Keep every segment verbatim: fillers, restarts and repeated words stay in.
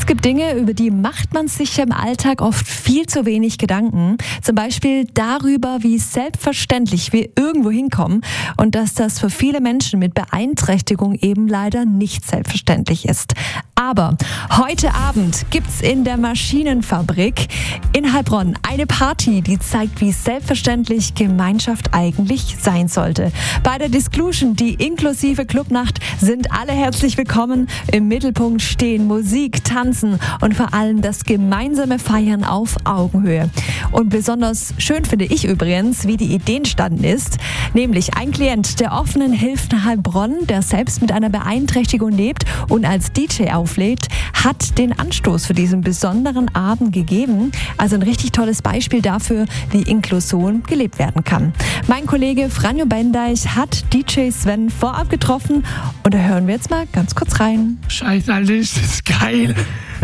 Es gibt Dinge, über die macht man sich im Alltag oft viel zu wenig Gedanken. Zum Beispiel darüber, wie selbstverständlich wir irgendwo hinkommen und dass das für viele Menschen mit Beeinträchtigung eben leider nicht selbstverständlich ist. Aber heute Abend gibt's in der Maschinenfabrik in Heilbronn eine Party, die zeigt, wie selbstverständlich Gemeinschaft eigentlich sein sollte. Bei der Disclusion, die inklusive Clubnacht, sind alle herzlich willkommen. Im Mittelpunkt stehen Musik, Tanzen und vor allem das gemeinsame Feiern auf Augenhöhe. Und besonders schön finde ich übrigens, wie die Idee entstanden ist, nämlich ein Klient der offenen Hilfen Heilbronn, der selbst mit einer Beeinträchtigung lebt und als D J auflegt, hat den Anstoß für diesen besonderen Abend gegeben. Also ein richtig tolles Beispiel dafür, wie Inklusion gelebt werden kann. Mein Kollege Franjo Bendeich hat D J Sven vorab getroffen und da hören wir jetzt mal ganz kurz rein. Scheiße, Alter, ist das geil.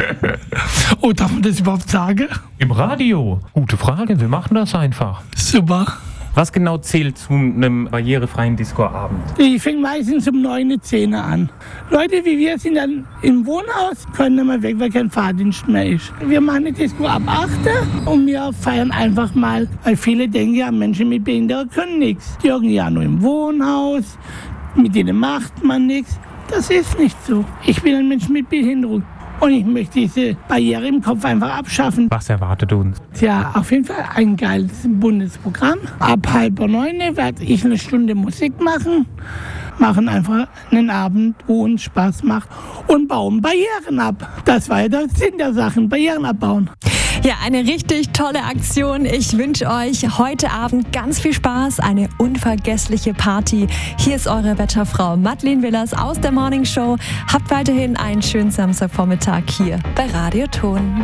Oh, darf man das überhaupt sagen? Im Radio? Gute Frage, wir machen das einfach. Super. Was genau zählt zu einem barrierefreien Disco-Abend? Ich fängt meistens um neun, zehn an. Leute wie wir sind dann im Wohnhaus, können nicht mehr weg, weil kein Fahrdienst mehr ist. Wir machen die Disco ab acht und wir feiern einfach mal, weil viele denken ja, Menschen mit Behinderung können nichts. Die hocken ja nur im Wohnhaus, mit denen macht man nichts. Das ist nicht so. Ich bin ein Mensch mit Behinderung. Und ich möchte diese Barriere im Kopf einfach abschaffen. Was erwartet uns? Tja, auf jeden Fall ein geiles buntes Programm. Ab halb neun werde ich eine Stunde Musik machen. Machen einfach einen Abend, wo uns Spaß macht und bauen Barrieren ab. Das war ja der Sinn der Sachen, Barrieren abbauen. Ja, eine richtig tolle Aktion. Ich wünsche euch heute Abend ganz viel Spaß, eine unvergessliche Party. Hier ist eure Wetterfrau Madeleine Willers aus der Morning Show. Habt weiterhin einen schönen Samstagvormittag hier bei Radio Ton.